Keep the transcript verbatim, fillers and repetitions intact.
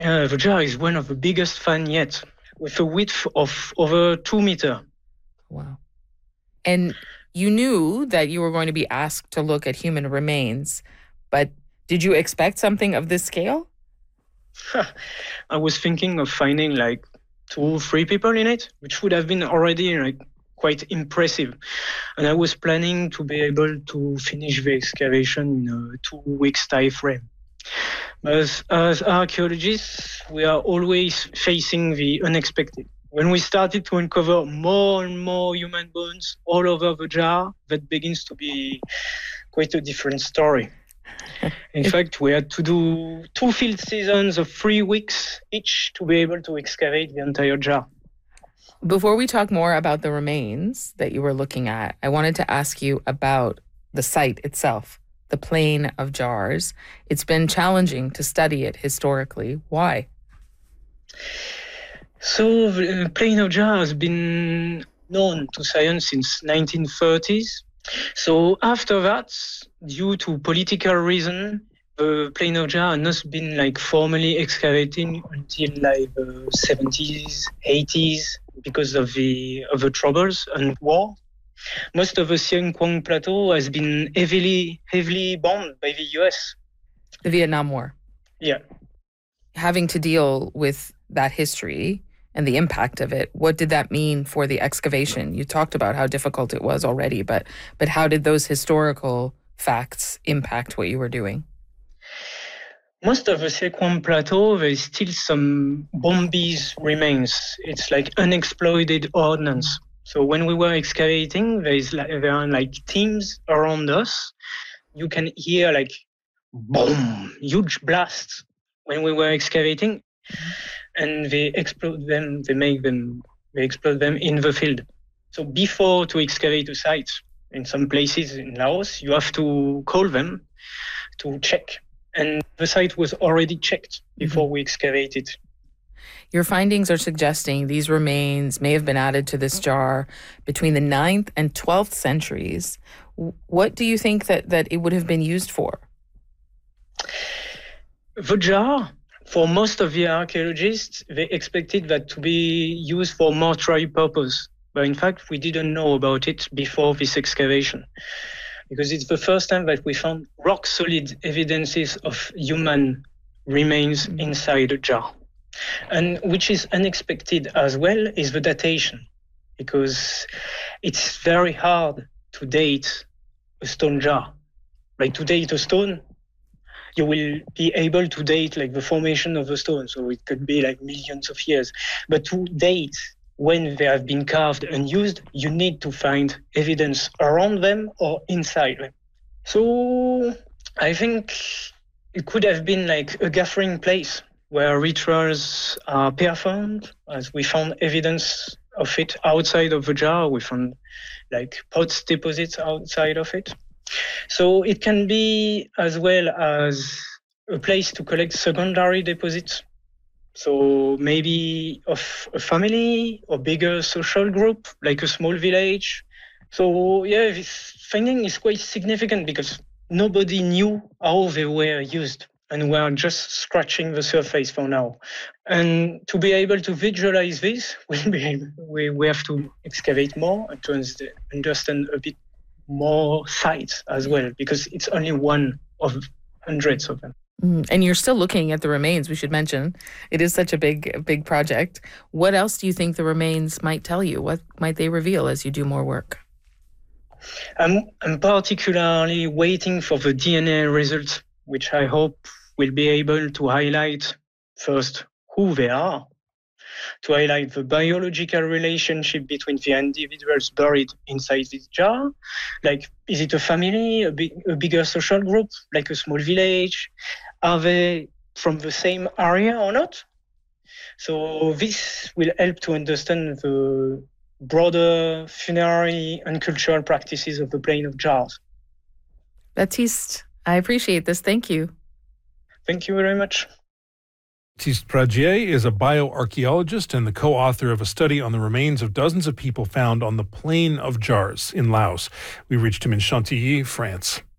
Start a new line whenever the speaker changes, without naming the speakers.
Uh, the jar is one of the biggest found yet, with a width of over two meters.
Wow. And you knew that you were going to be asked to look at human remains, but did you expect something of this scale?
I was thinking of finding like two, three people in it, which would have been already like quite impressive. And I was planning to be able to finish the excavation in a two weeks time frame. As, as archaeologists, we are always facing the unexpected. When we started to uncover more and more human bones all over the jar, that begins to be quite a different story. In fact, we had to do two field seasons of three weeks each to be able to excavate the entire jar.
Before we talk more about the remains that you were looking at, I wanted to ask you about the site itself, the Plain of Jars. It's been challenging to study it historically. Why?
So the Plain of Jars has been known to science since nineteen thirties. So after that, due to political reason, the Plain of Jars has not been like formally excavating until like the seventies, eighties, because of the of the troubles and war. Most of the Siang Quang Plateau has been heavily heavily bombed by the U S.
The Vietnam War.
Yeah.
Having to deal with that history and the impact of it, what did that mean for the excavation? You talked about how difficult it was already, but but how did those historical facts impact what you were doing?
Most of the Siang Quang Plateau, there is still some Bombees remains. It's like unexploded ordnance. So when we were excavating, there is like, there are like teams around us. You can hear like boom, huge blasts when we were excavating, and they explode them. They make them. They explode them in the field. So before to excavate a site, in some places in Laos, you have to call them to check. And the site was already checked before we excavated.
Your findings are suggesting these remains may have been added to this jar between the ninth and twelfth centuries. What do you think that, that it would have been used for?
The jar, for most of the archaeologists, they expected that to be used for mortuary purpose. But in fact, we didn't know about it before this excavation, because it's the first time that we found rock-solid evidences of human remains inside a jar. And which is unexpected as well is the datation, because it's very hard to date a stone jar. Like to date a stone, you will be able to date like the formation of the stone, so it could be like millions of years. But to date when they have been carved and used, you need to find evidence around them or inside them. So I think it could have been like a gathering place where rituals are performed, as we found evidence of it outside of the jar. We found like pots deposits outside of it. So it can be as well as a place to collect secondary deposits. So maybe of a family or bigger social group, like a small village. So yeah, this finding is quite significant because nobody knew how they were used, and we are just scratching the surface for now. And to be able to visualize this, we'll be, we, we have to excavate more and to understand a bit more sites as well, because it's only one of hundreds of them.
Mm, and you're still looking at the remains, we should mention. It is such a big, big project. What else do you think the remains might tell you? What might they reveal as you do more work?
I'm, I'm particularly waiting for the D N A results, which I hope will be able to highlight first who they are, to highlight the biological relationship between the individuals buried inside this jar. Like, is it a family, a, big, a bigger social group, like a small village? Are they from the same area or not? So this will help to understand the broader funerary and cultural practices of the Plain of Jars.
Baptiste, I appreciate this. Thank you.
Thank you very much.
Baptiste Pradier is a bioarchaeologist and the co-author of a study on the remains of dozens of people found on the Plain of Jars in Laos. We reached him in Chantilly, France.